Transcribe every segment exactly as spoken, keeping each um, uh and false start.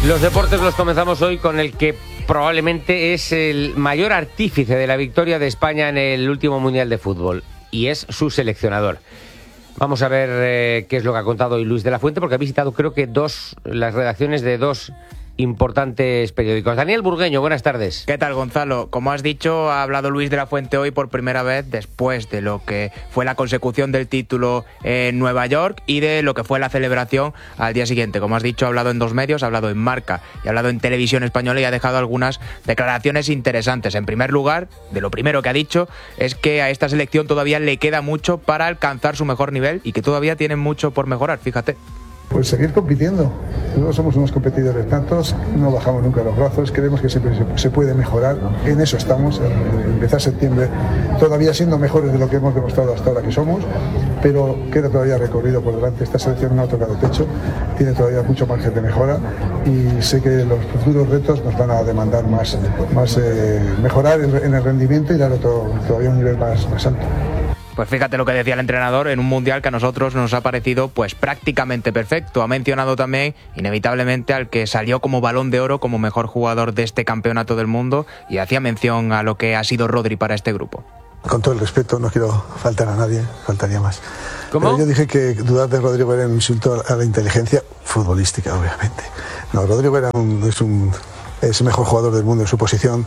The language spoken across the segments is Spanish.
Los deportes los comenzamos hoy con el que probablemente es el mayor artífice de la victoria de España en el último Mundial de Fútbol, y es su seleccionador. Vamos a ver eh, qué es lo que ha contado hoy Luis de la Fuente, porque ha visitado creo que dos las redacciones de dos importantes periódicos. Daniel Burgueño, buenas tardes. ¿Qué tal, Gonzalo? Como has dicho, ha hablado Luis de la Fuente hoy por primera vez después de lo que fue la consecución del título en Nueva York y de lo que fue la celebración al día siguiente. Como has dicho, ha hablado en dos medios, ha hablado en Marca y ha hablado en Televisión Española y ha dejado algunas declaraciones interesantes. En primer lugar, de lo primero que ha dicho es que a esta selección todavía le queda mucho para alcanzar su mejor nivel y que todavía tienen mucho por mejorar, fíjate. Pues seguir compitiendo. Nosotros somos unos competidores natos, no bajamos nunca los brazos, creemos que siempre se puede mejorar, en eso estamos, en empezar septiembre todavía siendo mejores de lo que hemos demostrado hasta ahora que somos, pero queda todavía recorrido por delante. Esta selección no ha tocado techo, tiene todavía mucho margen de mejora y sé que los futuros retos nos van a demandar más, más eh, mejorar en el rendimiento y dar otro, todavía un nivel más, más alto. Pues fíjate lo que decía el entrenador en un mundial que a nosotros nos ha parecido pues prácticamente perfecto. Ha mencionado también inevitablemente al que salió como Balón de Oro, como mejor jugador de este campeonato del mundo, y hacía mención a lo que ha sido Rodri para este grupo. Con todo el respeto, no quiero faltar a nadie, faltaría más. ¿Cómo? Pero yo dije que dudar de Rodrigo era un insulto a la inteligencia futbolística, obviamente. No, Rodrigo era un, es, un, es el mejor jugador del mundo en su posición.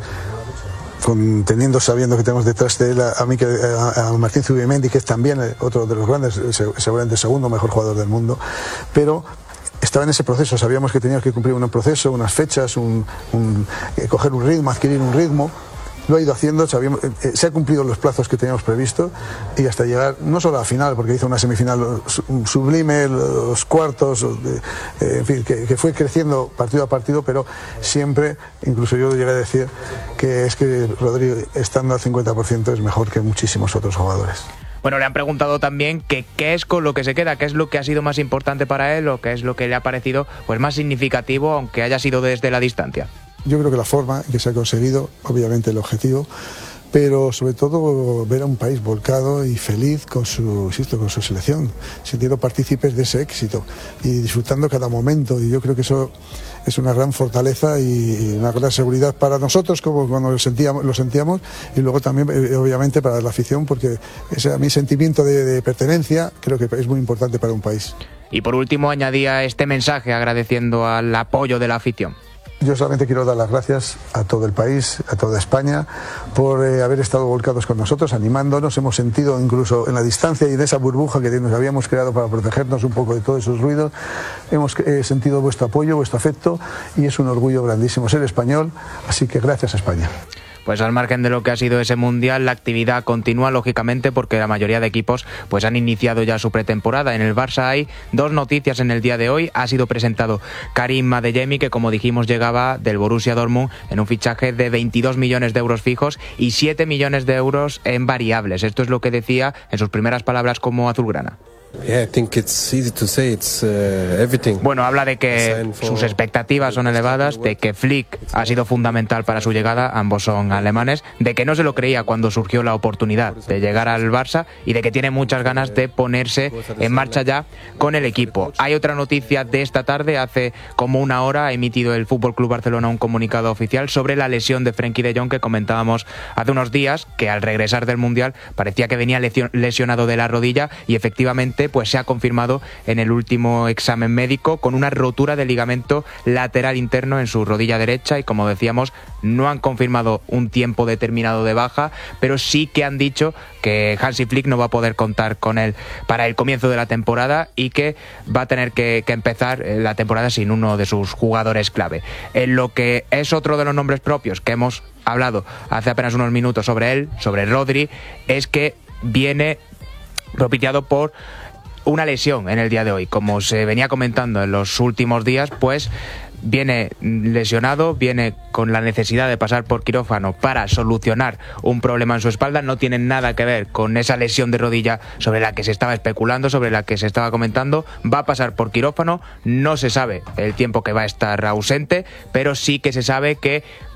Con, teniendo, sabiendo que tenemos detrás de él a, a, Mikel, a, a Martín Zubimendi, que es también otro de los grandes, seguramente el segundo mejor jugador del mundo, pero estaba en ese proceso, sabíamos que teníamos que cumplir un proceso, unas fechas, un, un, eh, coger un ritmo, adquirir un ritmo. Lo ha ido haciendo, sabíamos, eh, se han cumplido los plazos que teníamos previsto y hasta llegar, no solo a la final, porque hizo una semifinal sublime, los cuartos, eh, en fin, que, que fue creciendo partido a partido, pero siempre, incluso yo llegué a decir que es que Rodrigo, estando al cincuenta por ciento, es mejor que muchísimos otros jugadores. Bueno, le han preguntado también que qué es con lo que se queda, qué es lo que ha sido más importante para él o qué es lo que le ha parecido pues más significativo, aunque haya sido desde la distancia. Yo creo que la forma que se ha conseguido, obviamente el objetivo, pero sobre todo ver a un país volcado y feliz con su, insisto, con su selección, sintiendo partícipes de ese éxito y disfrutando cada momento, y yo creo que eso es una gran fortaleza y una gran seguridad para nosotros como cuando lo sentíamos, lo sentíamos y luego también obviamente para la afición, porque ese, a mi sentimiento de, de pertenencia creo que es muy importante para un país. Y por último añadía este mensaje agradeciendo al apoyo de la afición. Yo solamente quiero dar las gracias a todo el país, a toda España, por eh, haber estado volcados con nosotros, animándonos. Hemos sentido incluso en la distancia y en esa burbuja que nos habíamos creado para protegernos un poco de todos esos ruidos, hemos eh, sentido vuestro apoyo, vuestro afecto, y es un orgullo grandísimo ser español, así que gracias a España. Pues al margen de lo que ha sido ese mundial, la actividad continúa lógicamente porque la mayoría de equipos pues han iniciado ya su pretemporada. En el Barça hay dos noticias en el día de hoy. Ha sido presentado Karim Adeyemi, que como dijimos llegaba del Borussia Dortmund en un fichaje de veintidós millones de euros fijos y siete millones de euros en variables. Esto es lo que decía en sus primeras palabras como azulgrana. Yeah, I think it's easy to say, it's uh, everything. Bueno, habla de que sus expectativas son elevadas, de que Flick ha sido fundamental para su llegada, ambos son alemanes, de que no se lo creía cuando surgió la oportunidad de llegar al Barça y de que tiene muchas ganas de ponerse en marcha ya con el equipo. Hay otra noticia de esta tarde, hace como una hora ha emitido el F C Barcelona un comunicado oficial sobre la lesión de Frenkie de Jong que comentábamos hace unos días, que al regresar del Mundial parecía que venía lesionado de la rodilla y efectivamente pues se ha confirmado en el último examen médico con una rotura de ligamento lateral interno en su rodilla derecha y, como decíamos, no han confirmado un tiempo determinado de baja, pero sí que han dicho que Hansi Flick no va a poder contar con él para el comienzo de la temporada y que va a tener que, que empezar la temporada sin uno de sus jugadores clave. En lo que es otro de los nombres propios que hemos hablado hace apenas unos minutos sobre él, sobre Rodri, es que viene propiciado por una lesión en el día de hoy. Como se venía comentando en los últimos días, pues viene lesionado, viene con la necesidad de pasar por quirófano para solucionar un problema en su espalda. No tiene nada que ver con esa lesión de rodilla sobre la que se estaba especulando, sobre la que se estaba comentando. Va a pasar por quirófano, no se sabe el tiempo que va a estar ausente, pero sí que se sabe que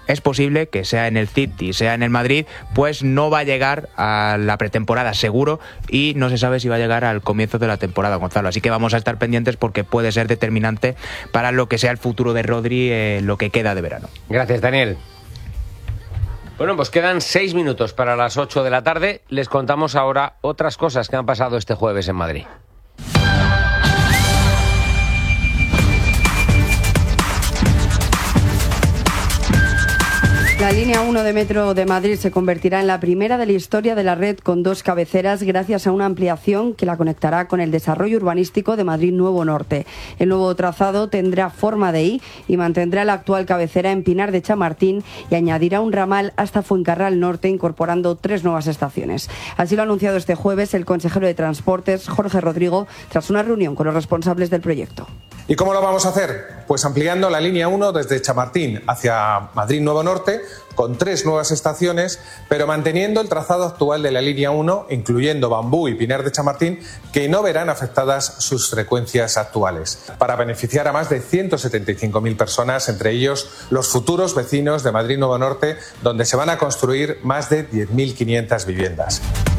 es posible que sea en el City, sea en el Madrid, pues no va a llegar a la pretemporada seguro y no se sabe si va a llegar al comienzo de la temporada, Gonzalo. Así que vamos a estar pendientes porque puede ser determinante para lo que sea el futuro de Rodri en eh, lo que queda de verano. Gracias, Daniel. Bueno, pues quedan seis minutos para las ocho de la tarde. Les contamos ahora otras cosas que han pasado este jueves en Madrid. La línea uno de Metro de Madrid se convertirá en la primera de la historia de la red con dos cabeceras gracias a una ampliación que la conectará con el desarrollo urbanístico de Madrid Nuevo Norte. El nuevo trazado tendrá forma de I y mantendrá la actual cabecera en Pinar de Chamartín y añadirá un ramal hasta Fuencarral Norte, incorporando tres nuevas estaciones. Así lo ha anunciado este jueves el consejero de Transportes, Jorge Rodrigo, tras una reunión con los responsables del proyecto. ¿Y cómo lo vamos a hacer? Pues ampliando la línea uno desde Chamartín hacia Madrid Nuevo Norte, con tres nuevas estaciones, pero manteniendo el trazado actual de la línea uno, incluyendo Bambú y Pinar de Chamartín, que no verán afectadas sus frecuencias actuales, para beneficiar a más de ciento setenta y cinco mil personas, entre ellos los futuros vecinos de Madrid Nuevo Norte, donde se van a construir más de diez mil quinientas viviendas.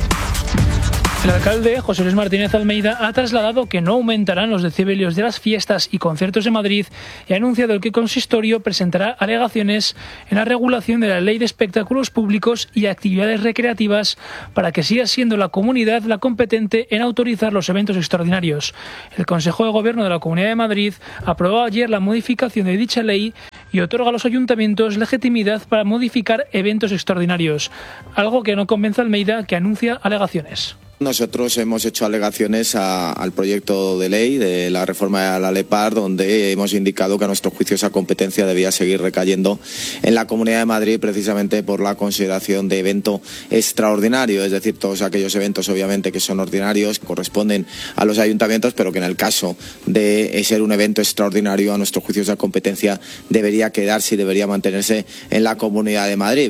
El alcalde, José Luis Martínez Almeida, ha trasladado que no aumentarán los decibelios de las fiestas y conciertos de Madrid y ha anunciado que el consistorio presentará alegaciones en la regulación de la Ley de Espectáculos Públicos y Actividades Recreativas para que siga siendo la comunidad la competente en autorizar los eventos extraordinarios. El Consejo de Gobierno de la Comunidad de Madrid aprobó ayer la modificación de dicha ley y otorga a los ayuntamientos legitimidad para modificar eventos extraordinarios, algo que no convence a Almeida, que anuncia alegaciones. Nosotros hemos hecho alegaciones a, al proyecto de ley de la reforma de la LEPAR, donde hemos indicado que a nuestro juicio esa competencia debía seguir recayendo en la Comunidad de Madrid, precisamente por la consideración de evento extraordinario, es decir, todos aquellos eventos obviamente que son ordinarios corresponden a los ayuntamientos, pero que en el caso de ser un evento extraordinario, a nuestro juicio esa competencia debería quedarse y debería mantenerse en la Comunidad de Madrid.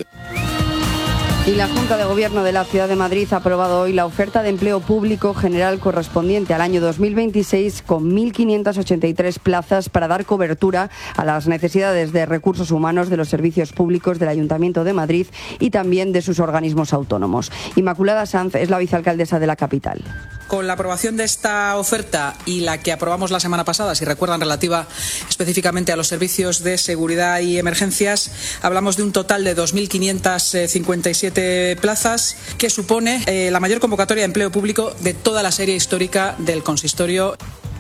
Y la Junta de Gobierno de la Ciudad de Madrid ha aprobado hoy la oferta de empleo público general correspondiente al año dos mil veintiséis con mil quinientas ochenta y tres plazas para dar cobertura a las necesidades de recursos humanos de los servicios públicos del Ayuntamiento de Madrid y también de sus organismos autónomos. Inmaculada Sanz es la vicealcaldesa de la capital. Con la aprobación de esta oferta y la que aprobamos la semana pasada, si recuerdan, relativa específicamente a los servicios de seguridad y emergencias, hablamos de un total de dos mil quinientas cincuenta y siete plazas, que supone eh, la mayor convocatoria de empleo público de toda la serie histórica del consistorio.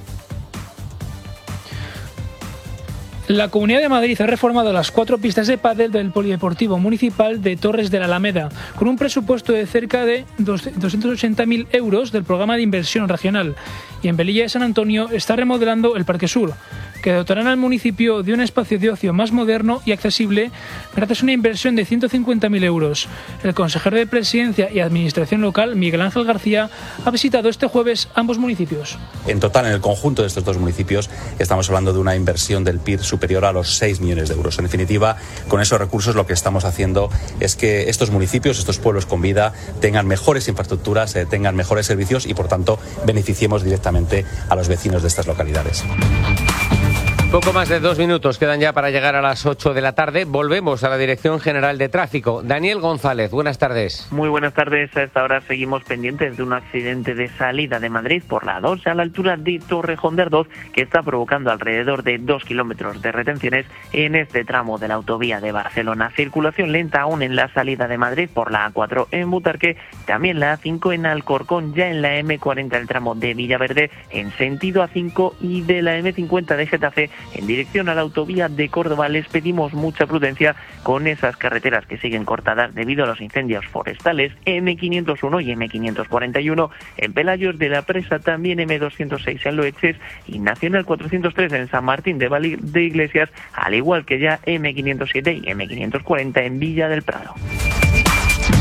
La Comunidad de Madrid ha reformado las cuatro pistas de pádel del Polideportivo Municipal de Torres de la Alameda, con un presupuesto de cerca de doscientos ochenta mil euros del programa de inversión regional. Y en Velilla de San Antonio está remodelando el Parque Sur, que dotarán al municipio de un espacio de ocio más moderno y accesible gracias a una inversión de ciento cincuenta mil euros. El consejero de Presidencia y Administración Local, Miguel Ángel García, ha visitado este jueves ambos municipios. En total, en el conjunto de estos dos municipios, estamos hablando de una inversión del P I R superior a los seis millones de euros. En definitiva, con esos recursos lo que estamos haciendo es que estos municipios, estos pueblos con vida, tengan mejores infraestructuras, eh, tengan mejores servicios y, por tanto, beneficiemos directamente a los vecinos de estas localidades. Poco más de dos minutos quedan ya para llegar a las ocho de la tarde. Volvemos a la Dirección General de Tráfico. Daniel González, buenas tardes. Muy buenas tardes. A esta hora seguimos pendientes de un accidente de salida de Madrid por la A dos a la altura de Torrejón de Ardoz, que está provocando alrededor de dos kilómetros de retenciones en este tramo de la autovía de Barcelona. Circulación lenta aún en la salida de Madrid por la A cuatro en Butarque, también la A cinco en Alcorcón, ya en la eme cuarenta el tramo de Villaverde en sentido A cinco y de la eme cincuenta de Getafe en dirección a la autovía de Córdoba. Les pedimos mucha prudencia con esas carreteras que siguen cortadas debido a los incendios forestales, eme quinientos uno y eme quinientos cuarenta y uno en Pelayos de la Presa, también eme doscientos seis en Loeches y Nacional cuatrocientos tres en San Martín de Val de Iglesias, al igual que ya eme quinientos siete y eme quinientos cuarenta en Villa del Prado.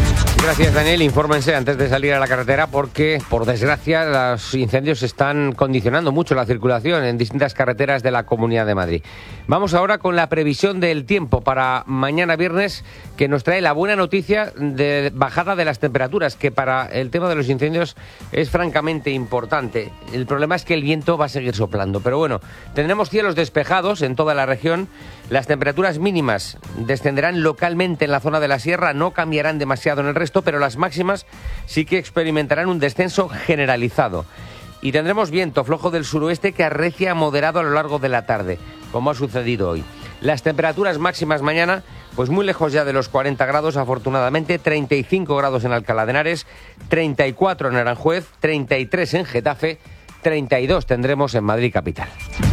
Gracias, Daniel. Infórmense antes de salir a la carretera porque, por desgracia, los incendios están condicionando mucho la circulación en distintas carreteras de la Comunidad de Madrid. Vamos ahora con la previsión del tiempo para mañana viernes, que nos trae la buena noticia de bajada de las temperaturas, que para el tema de los incendios es francamente importante. El problema es que el viento va a seguir soplando, pero bueno, tendremos cielos despejados en toda la región. Las temperaturas mínimas descenderán localmente en la zona de la sierra, no cambiarán demasiado en el resto, pero las máximas sí que experimentarán un descenso generalizado. Y tendremos viento flojo del suroeste que arrecia moderado a lo largo de la tarde, como ha sucedido hoy. Las temperaturas máximas mañana, pues muy lejos ya de los cuarenta grados, afortunadamente, treinta y cinco grados en Alcalá de Henares, treinta y cuatro en Aranjuez, treinta y tres en Getafe, treinta y dos tendremos en Madrid capital.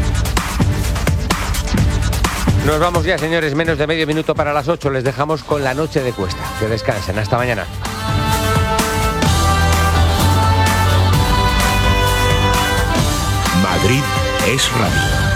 Nos vamos ya, señores, menos de medio minuto para las ocho. Les dejamos con la noche de Cuesta. Que descansen. Hasta mañana. Madrid es radio.